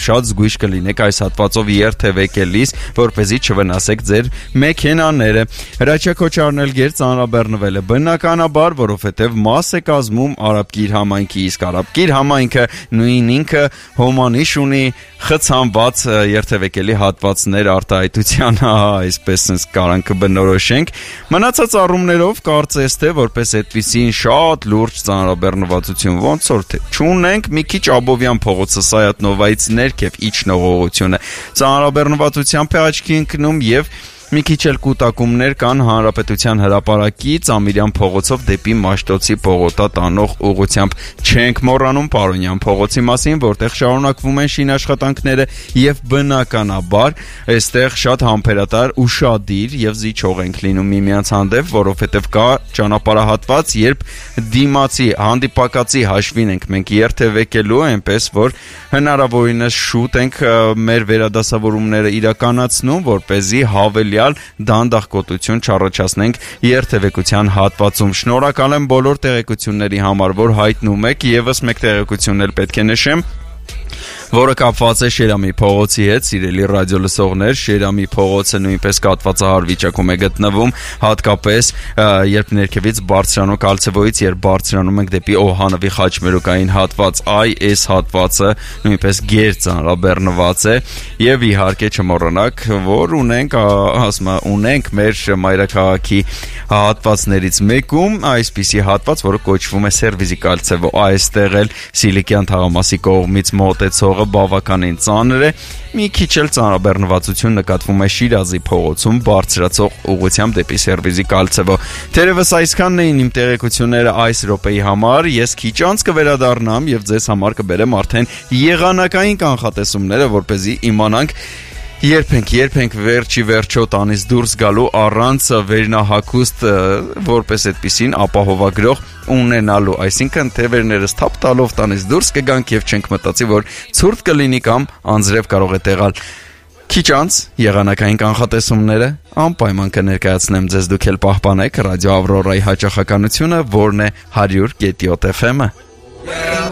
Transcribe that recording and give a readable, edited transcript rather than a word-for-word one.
շատ զգույշ կլինեք այս հատվածով երթևեք ելիս, որպեսզի չվնասեք ձեր մեքենաները։ Հրաչյա Քոչարն էլ գեր ծանրաբեռնվել է բնականաբար, որովհետև մաս է կազմում Արաբկիր համայնքի, իսկ Արաբկիր համայնքը նույն ինքը հոմանիշ ունի խցանված երթևեկելի հատվածներ արտահայտության, այսպես կարանք բնորոշենք։ Մնացած առումներով կարծես թե որպես այդպիսին շատ լուրջ ծանրաբեռնվածություն ոնց որ թե չունենք, մի քիչ Աբովյան փողոցը Սայաթնովայից ներքև իջնող ուղղությունը ծանրաբեռնվածությամբ է աչքի ընկնում եւ մի քիչ էլ կուտակումներ կան Հանրապետության հրապարակից Ամիրյան փողոցով դեպի Մաշտոցի պողոտա տանող ուղղությամբ։ Չենք մոռանում Պարոնյան փողոցի մասին, որտեղ շարունակվում են շինաշխատանքները եւ բնականաբար այստեղ շատ համբերատար ուշադիր եւ զիջող ենք լինում միմյանց հանդեպ, որովհետեւ կա ճանապարհահատված, երբ դիմացի հանդիպակացի հաշվին ենք մենք երթևեկելու, այնպես որ հնարավորինս շուտ ենք մեր վերադասավորումները իրականացնում, որպեսզի հավելյալ դանդաղկոտություն չառաջացնենք երթևեկության հատվածում։ Շնորհակալ եմ բոլոր տեղեկությունների համար, որ հայտնում եք, եւս մեկ տեղեկություն էլ պետք է նշեմ, որը կապված է Շերամի փողոցի հետ, սիրելի ռադիո լսողներ, Շերամի փողոցը նույնպես կաթվածահար վիճակում է գտնվում, հատկապես երբ ներքևից բարձրանում Կալցեվոյից, երբ բարձրանում ենք դեպի Օհանովի խաչմերուկային հատված, այս հատվածը նույնպես գեր ծանրաբեռնված է եւ իհարկե չմոռանաք, որ ունենք մեր մայրաքաղաքի հատվածներից մեկում այսպիսի հատված, որը կոչվում է Սերվիզի Կալցեվո, այստեղ էլ Սիլիկյան թաղամասի կողմից մոտեցողը բավականին ծանր է, մի քիչ էլ ծանրաբեռնվածություն նկատվում է Շիրազի փողոցում բարձրացող ուղղությամբ դեպի Սերվիզի Կալցեվո։ Թերևս այսքանն էին իմ տեղեկությունները այս րոպեի համար, ես քիչ անց կվերադառնամ եւ ձեզ համար կբերեմ արդեն եղանակային կանխատեսումները, որպեսզի իմանանք երբ ենք վերջի վերջո տանից դուրս գալու առանց վերնահագուստ որպես այդպիսին ապահովագրող ունենալու, այսինքն թևերներս թափ տալով տանից դուրս կգանք եւ չենք մտածի, որ ցուրտ կլինի կամ անձրև կարող է տեղալ։ Քիչ անց եղանակային կանխատեսումները անպայման կներկայացնեմ ձեզ, դուք էլ պահպանեք ռադիո Ավրորայի հաճախականությունը, որն է 100.7 FM-ը։